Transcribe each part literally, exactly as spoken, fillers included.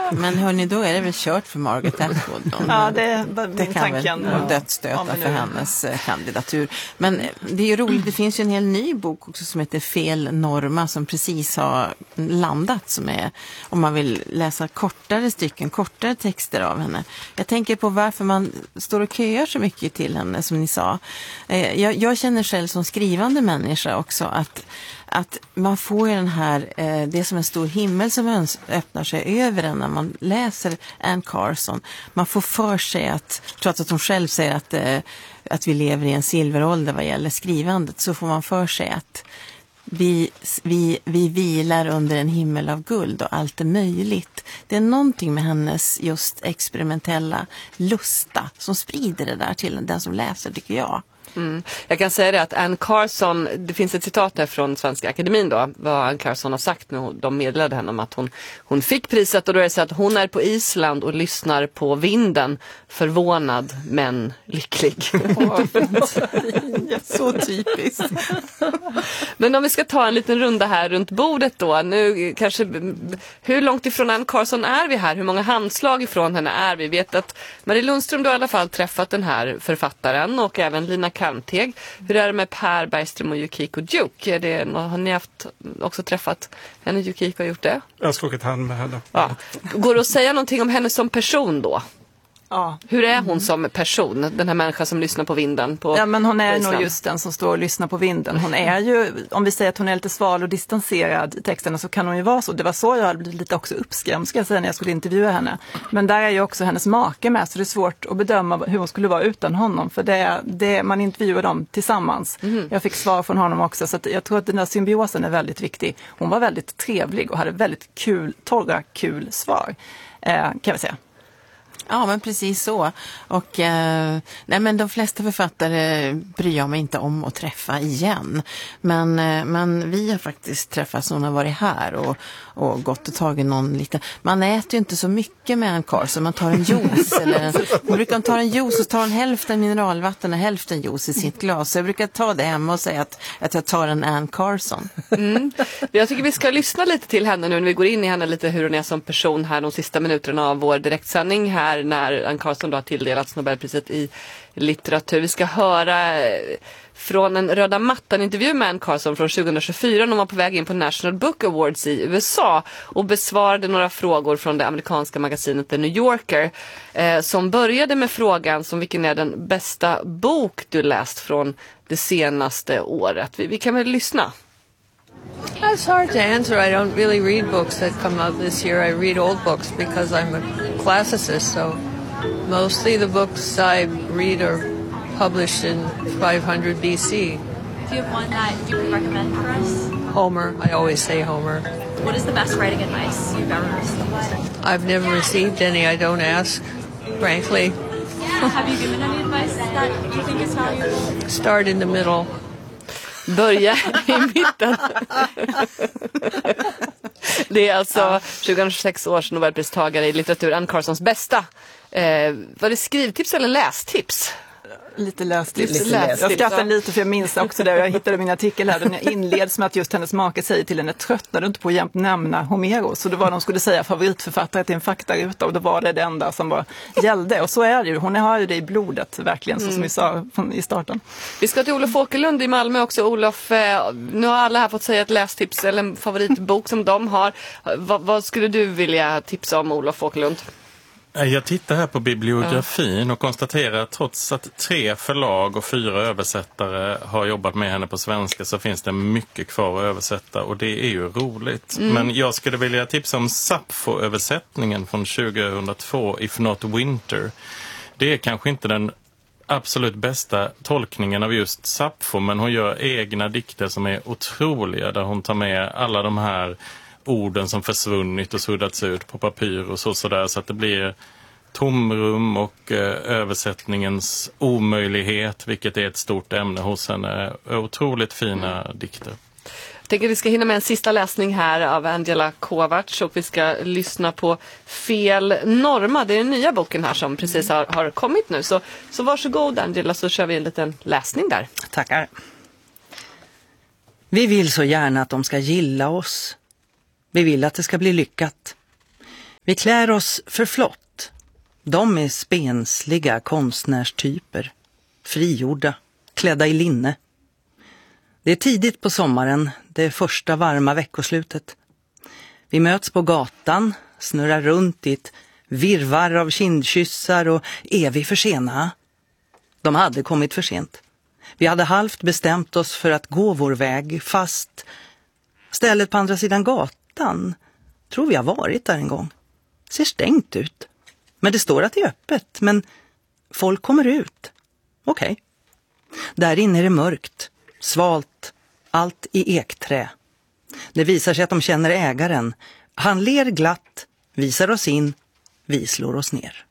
Men hörni, då är det väl kört för Margaret Atwood. Ja, det var min det kan tanken. väl vara dödsstöta för hennes kandidatur. Men det är ju roligt, det finns ju en hel ny bok också som heter Fel Norma som precis har landat, som är, om man vill läsa kortare stycken, kortare texter av henne. Jag tänker på varför man står och köar så mycket till henne, som ni sa. Jag, jag känner själv som skrivande människa också att att man får ju den här, eh, det är som en stor himmel som öppnar sig över en när man läser Anne Carson. Man får för sig att, trots att hon själv säger att, eh, att vi lever i en silverålder vad gäller skrivandet, så får man för sig att vi, vi, vi vilar under en himmel av guld och allt är möjligt. Det är någonting med hennes just experimentella lusta som sprider det där till den som läser, tycker jag. Mm. Jag kan säga det att Anne Carson, det finns ett citat här från Svenska Akademin då, vad Anne Carson har sagt när de meddelade henne om att hon, hon fick priset, och då är det så att hon är på Island och lyssnar på vinden, förvånad men lycklig. Så typiskt. Men om vi ska ta en liten runda här runt bordet då, nu kanske, hur långt ifrån Anne Carson är vi här? Hur många handslag ifrån henne är vi? Vi vet att Marie Lundström då i alla fall träffat den här författaren, och även Lina Kalmteg. Hur är det med Per Bergström och Yukiko Duke? Är det, har ni haft också träffat henne? Yukiko har gjort det? Jag har skakit hand med henne. Ja. Går det att säga någonting om henne som person då? Ja. Hur är hon som person, den här människan som lyssnar på vinden? På ja, men hon är Island? nog just den som står och lyssnar på vinden. Hon är ju, om vi säger att hon är lite sval och distanserad i texterna, så kan hon ju vara så. Det var så jag hade blivit lite också uppskrämd, ska jag säga, när jag skulle intervjua henne. Men där är ju också hennes make med, så det är svårt att bedöma hur hon skulle vara utan honom. För det, det, man intervjuar dem tillsammans. Mm. Jag fick svar från honom också, så att jag tror att den där symbiosen är väldigt viktig. Hon var väldigt trevlig och hade väldigt kul, torra, kul svar, eh, kan vi säga. Ja, men precis så. Och eh, nej, men de flesta författare bryr jag mig inte om att träffa igen. Men, eh, men vi har faktiskt träffats, hon har varit här och, och gått och tagit någon liten... Man äter ju inte så mycket med en Carson. Man tar en juice. eller en, hon brukar ta en juice och tar en hälften mineralvatten och hälften juice i sitt glas. Så jag brukar ta det hemma och säga att, att jag tar en Anne Carson. Mm. Jag tycker vi ska lyssna lite till henne nu när vi går in i henne lite, hur hon är som person här de sista minuterna av vår direktsändning här när Anne Carson då har tilldelats Nobelpriset i litteratur. Vi ska höra från en röda mattan-intervju med Anne Carson från tjugohundratjugofyra när hon var på väg in på National Book Awards i U S A och besvarade några frågor från det amerikanska magasinet The New Yorker eh, som började med frågan som vilken är den bästa bok du läst från det senaste året. Vi, vi kan väl lyssna. It's hard to answer. I don't really read books that come out this year. I read old books because I'm a classicist, so mostly the books I read are published in five hundred B C. Do you have one that you would recommend for us? Homer. I always say Homer. What is the best writing advice you've ever received? I've never received any. I don't ask, frankly. Have you given any advice that you think is valuable? Start in the middle. Börja i mitten. Det är alltså tjugohundratjugosex års Nobelpristagare i litteratur, Anne Carsons bästa. Eh, var det skrivtips eller lästips? Lite lästips. Lite lästips. Jag skrattar lite för jag minns också det. Jag hittade min artikel här. Den inleds med att just hennes make säger till henne, tröttnar du inte på att jämt nämna Homero? Så det var de skulle säga favoritförfattare till en faktaruta och då var det det enda som var gällde. Och så är det ju. Hon har ju det i blodet verkligen, så som mm. vi sa i starten. Vi ska till Olof Åkerlund i Malmö också. Olof, nu har alla här fått säga ett lästips eller en favoritbok som de har. vad, vad skulle du vilja tipsa om, Olof Åkerlund? Jag tittar här på bibliografin och konstaterar att trots att tre förlag och fyra översättare har jobbat med henne på svenska så finns det mycket kvar att översätta och det är ju roligt. Mm. Men jag skulle vilja tipsa om Sappho-översättningen från tjugohundratvå, If Not Winter. Det är kanske inte den absolut bästa tolkningen av just Sappho, men hon gör egna dikter som är otroliga där hon tar med alla de här orden som försvunnit och suddats ut på papyr och så, så där, så att det blir tomrum och eh, översättningens omöjlighet, vilket är ett stort ämne hos henne. Otroligt fina mm. dikter. Jag tänker att vi ska hinna med en sista läsning här av Angela Kovacs och vi ska lyssna på Fel Norma. Det är den nya boken här som precis har, har kommit nu. Så, så varsågod Angela, så kör vi en liten läsning där. Tackar. Vi vill så gärna att de ska gilla oss. Vi vill att det ska bli lyckat. Vi klär oss för flott. De är spensliga konstnärstyper, frigjorda, klädda i linne. Det är tidigt på sommaren, det första varma veckoslutet. Vi möts på gatan, snurrar runt i ett virvar av kindkyssar och är vi för sena? De hade kommit för sent. Vi hade halvt bestämt oss för att gå vår väg, fast stället på andra sidan gatan, tror vi har varit där en gång. Ser stängt ut. Men det står att det är öppet, men folk kommer ut. Okej. Okay. Där inne är det mörkt, svalt, allt i ekträ. Det visar sig att de känner ägaren. Han ler glatt, visar oss in, vi slår oss ner.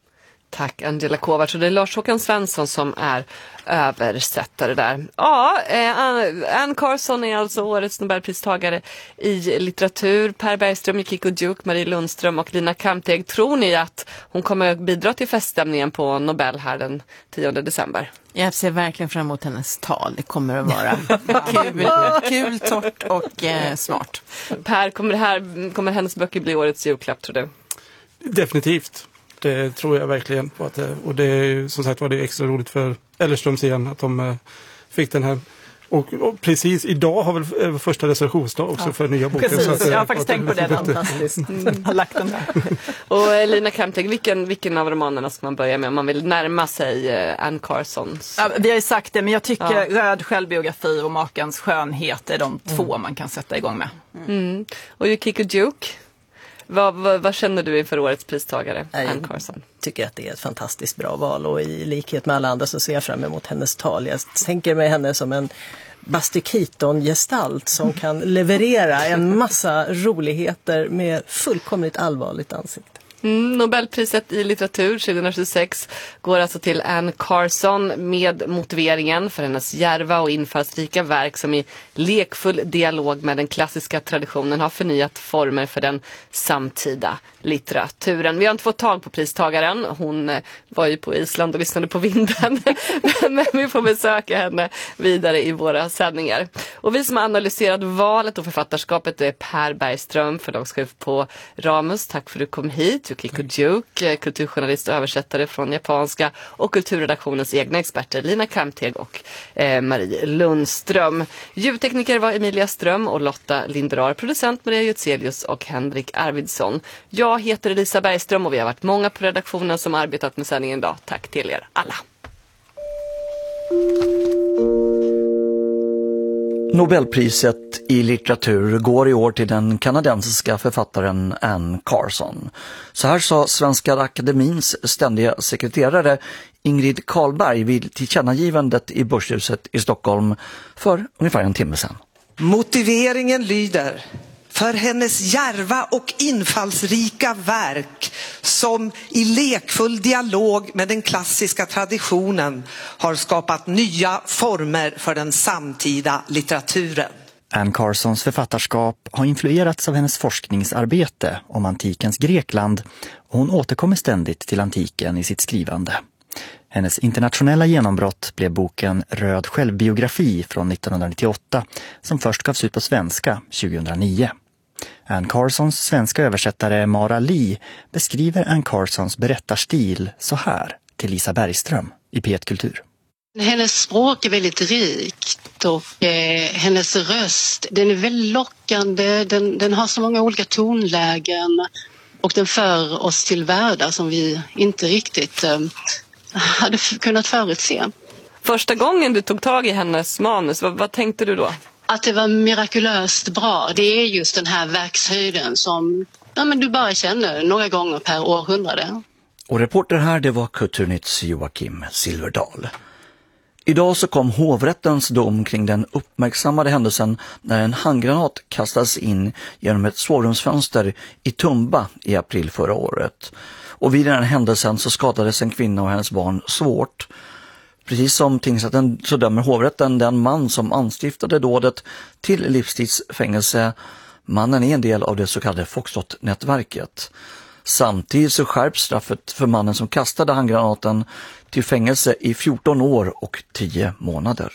Tack Angela Kovacs, och det är Lars-Håkan Svensson som är översättare där. Ja, eh, Anne Carson är alltså årets Nobelpristagare i litteratur. Per Bergström, Kiko Duke, Marie Lundström och Lina Kamteg. Tror ni att hon kommer bidra till feststämningen på Nobel här den tionde december? Jag ser verkligen fram emot hennes tal. Det kommer att vara kul, kul, torrt och eh, smart. Per, kommer, det här, kommer hennes böcker bli årets julklapp, tror du? Definitivt. Det tror jag verkligen på. Att, och det är som sagt var det extra roligt för Ellerströms igen att de fick den här. Och, och precis idag har väl första recensionsdag också ja. för nya boken. Precis, så att, jag har faktiskt tänkt på det. Fantastiskt. Mm. Har lagt den där. Och Lina Kamteg, vilken, vilken av romanerna ska man börja med om man vill närma sig Anne Carsons? Ja, vi har ju sagt det, men jag tycker ja. Röd självbiografi och Makans skönhet är de mm. två man kan sätta igång med. Mm. Mm. Och Kiko Duke? Vad, vad, vad känner du inför årets pristagare, Anne Carson? Jag tycker att det är ett fantastiskt bra val, och i likhet med alla andra så ser jag fram emot hennes tal. Jag tänker mig henne som en Buster Keaton-gestalt som kan leverera en massa roligheter med fullkomligt allvarligt ansikte. Mm, Nobelpriset i litteratur tjugohundratjugosex går alltså till Anne Carson med motiveringen för hennes djärva och infallsrika verk som i lekfull dialog med den klassiska traditionen har förnyat former för den samtida litteraturen. Vi har inte fått tag på pristagaren. Hon var ju på Island och lyssnade på vinden. Men vi får besöka henne vidare i våra sändningar. Och vi som har analyserat valet och författarskapet är Per Bergström, förlagschef på Ramus. Tack för att du kom hit. Kiko Duke, kulturjournalist och översättare från japanska, och kulturredaktionens egna experter Lina Kamteg och eh, Marie Lundström. Ljudtekniker var Emilia Ström och Lotta Linderar, producent Maria Jutselius och Henrik Arvidsson. Jag heter Elisa Bergström och vi har varit många på redaktionen som arbetat med sändningen idag. Tack till er alla. Nobelpriset i litteratur går i år till den kanadensiska författaren Anne Carson. Så här sa Svenska Akademins ständiga sekreterare Ingrid Karlberg vid tillkännagivandet i Börshuset i Stockholm för ungefär en timme sedan. Motiveringen lyder: för hennes djärva och infallsrika verk som i lekfull dialog med den klassiska traditionen har skapat nya former för den samtida litteraturen. Anne Carsons författarskap har influerats av hennes forskningsarbete om antikens Grekland, och hon återkommer ständigt till antiken i sitt skrivande. Hennes internationella genombrott blev boken Röd självbiografi från nittonhundranittioåtta som först gavs ut på svenska tjugohundranio. Anne Carsons svenska översättare Mara Li beskriver Anne Carsons berättarstil så här till Lisa Bergström i P ett Kultur. Hennes språk är väldigt rikt och eh, hennes röst, den är väldigt lockande, den, den har så många olika tonlägen och den för oss till världar som vi inte riktigt eh, hade kunnat förutse. Första gången du tog tag i hennes manus, vad, vad tänkte du då? Att det var mirakulöst bra. Det är just den här verkshöjden som ja, men du bara känner några gånger per århundrade. Och reporter här, det var Kulturnytts Joakim Silverdal. Idag så kom hovrättens dom kring den uppmärksammade händelsen när en handgranat kastades in genom ett sovrumsfönster i Tumba i april förra året. Och vid den här händelsen så skadades en kvinna och hennes barn svårt. Precis som tingsrätten så dömer hovrätten den man som anstiftade dådet till livstidsfängelse. Mannen är en del av det så kallade Foxtrot-nätverket. Samtidigt så skärps straffet för mannen som kastade handgranaten till fängelse i fjorton år och tio månader.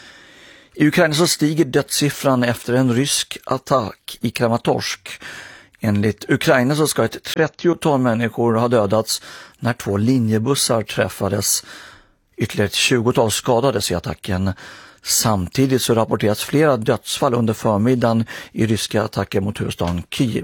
I Ukraina så stiger dödssiffran efter en rysk attack i Kramatorsk. Enligt Ukraina så ska ett trettiotal människor ha dödats när två linjebussar träffades. Ytterligare ett tjugotal skadades i attacken. Samtidigt så rapporteras flera dödsfall under förmiddagen i ryska attacker mot huvudstaden Kiev.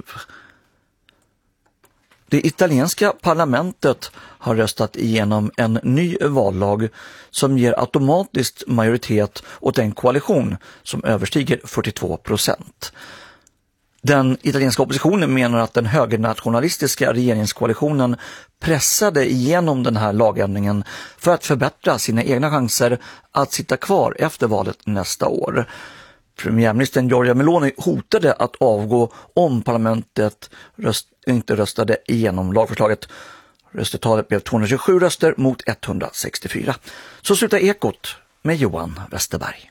Det italienska parlamentet har röstat igenom en ny vallag som ger automatiskt majoritet åt en koalition som överstiger fyrtiotvå procent. Den italienska oppositionen menar att den högernationalistiska regeringskoalitionen pressade igenom den här lagändringen för att förbättra sina egna chanser att sitta kvar efter valet nästa år. Premiärministern Giorgia Meloni hotade att avgå om parlamentet röst, inte röstade igenom lagförslaget. Röstetalet blev tvåhundratjugosju röster mot etthundrasextiofyra. Så slutar Ekot med Johan Westerberg.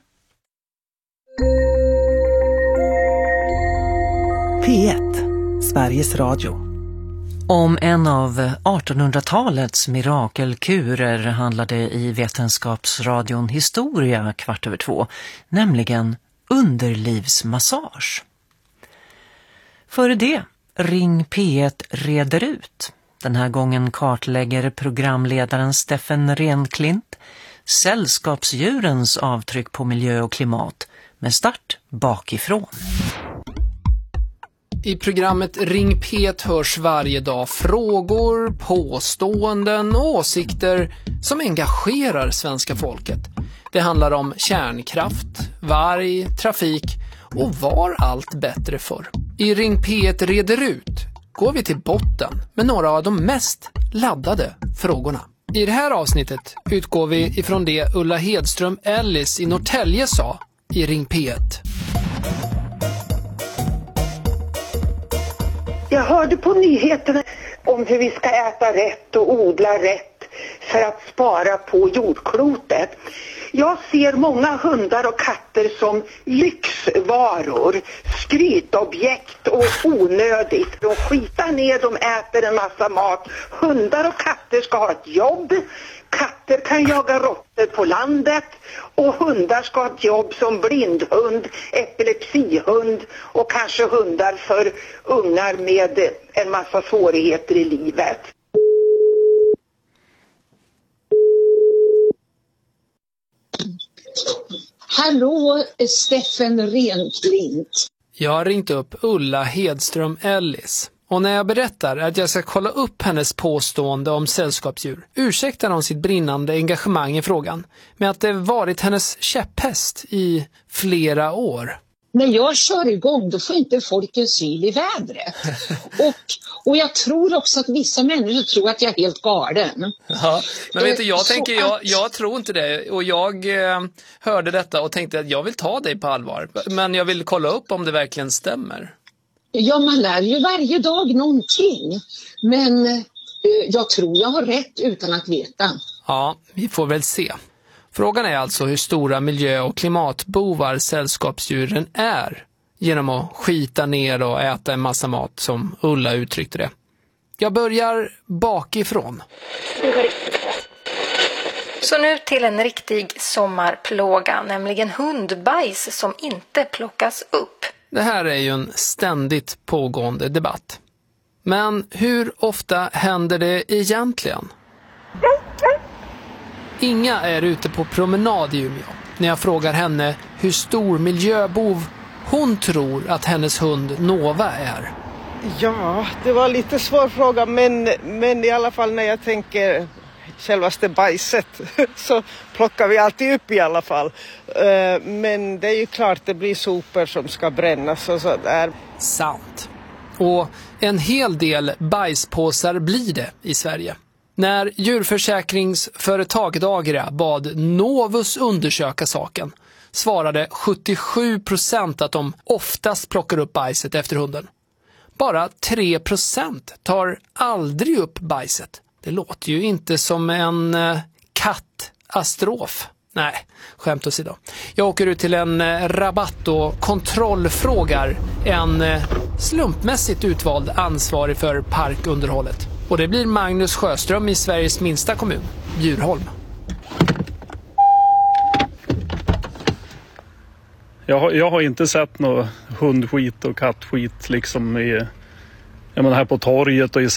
P ett, Sveriges Radio. Om en av artonhundratalets mirakelkurer handlade i Vetenskapsradion Historia kvart över två, nämligen underlivsmassage. Före det, Ring P ett reder ut. Den här gången kartlägger programledaren Steffen Renklint sällskapsdjurens avtryck på miljö och klimat med start bakifrån. I programmet Ring P ett hörs varje dag frågor, påståenden och åsikter som engagerar svenska folket. Det handlar om kärnkraft, varg, trafik och var allt bättre för. I Ring P ett reder ut går vi till botten med några av de mest laddade frågorna. I det här avsnittet utgår vi ifrån det Ulla Hedström Ellis i Norrtälje sa i Ring P ett. Jag hörde på nyheterna om hur vi ska äta rätt och odla rätt för att spara på jordklotet. Jag ser många hundar och katter som lyxvaror, skrytobjekt och onödigt. De skitar ner, de äter en massa mat. Hundar och katter ska ha ett jobb. Katter kan jaga råttor på landet och hundar ska ha ett jobb som blindhund, epilepsihund och kanske hundar för ungar med en massa svårigheter i livet. Hallå, Steffen Renklint. Jag har ringt upp Ulla Hedström Ellis. Och när jag berättar att jag ska kolla upp hennes påstående om sällskapsdjur ursäktar hon sitt brinnande engagemang i frågan med att det varit hennes käpphäst i flera år. När jag kör igång då får inte folk en syl i vädret. och, och jag tror också att vissa människor tror att jag är helt galen. Ja, men vet du, jag Så tänker, jag, att- jag tror inte det. Och jag eh, hörde detta och tänkte att jag vill ta dig på allvar. Men jag vill kolla upp om det verkligen stämmer. Ja, man lär ju varje dag någonting. Men eh, jag tror jag har rätt utan att veta. Ja, vi får väl se. Frågan är alltså hur stora miljö- och klimatbovar sällskapsdjuren är genom att skita ner och äta en massa mat som Ulla uttryckte det. Jag börjar bakifrån. Så nu till en riktig sommarplåga, nämligen hundbajs som inte plockas upp. Det här är ju en ständigt pågående debatt. Men hur ofta händer det egentligen? Inga är ute på promenad i Umeå när jag frågar henne hur stor miljöbov hon tror att hennes hund Nova är. Ja, det var lite svår fråga, men, men i alla fall när jag tänker självaste bajset så plockar vi alltid upp i alla fall. Eh, Men det är ju klart det blir sopor som ska brännas och så där. Sant. Och en hel del bajspåsar blir det i Sverige. När djurförsäkringsföretaget Agria bad Novus undersöka saken svarade sjuttiosju procent att de oftast plockar upp bajset efter hunden. Bara tre procent tar aldrig upp bajset. Det låter ju inte som en eh, kattastrof. Nej, skämt åsido. Jag åker ut till en eh, rabatt och kontrollfrågar en eh, slumpmässigt utvald ansvarig för parkunderhållet. Och det blir Magnus Sjöström i Sveriges minsta kommun, Bjurholm. Jag har, jag har inte sett något hundskit och kattskit liksom i, jag menar här på torget och i